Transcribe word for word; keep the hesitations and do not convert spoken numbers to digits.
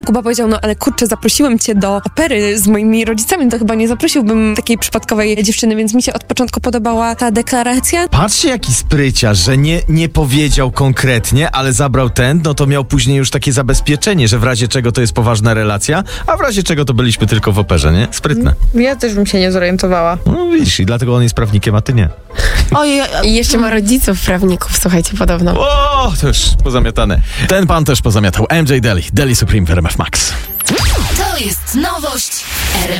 Kuba powiedział, no ale kurczę, zaprosiłem cię do opery z moimi rodzicami, to chyba nie zaprosiłbym takiej przypadkowej dziewczyny, więc mi się od początku podobała ta deklaracja. Patrzcie, jaki spryciarz, że nie, nie powiedział konkretnie, ale zabrał ten, no to miał później już takie zabezpieczenie, że w razie czego to jest poważna relacja, a w razie czego to byliśmy tylko w operze, nie? Sprytne. Ja też bym się nie zorientowała. No widzisz, i dlatego on jest prawnikiem, a ty nie. Ojej, i jeszcze ma rodziców prawników, słuchajcie, podobno. O, to już pozamiatane. Ten pan też pozamiatał. M J Deli, Deli Supreme w R M F Max. To jest nowość R M F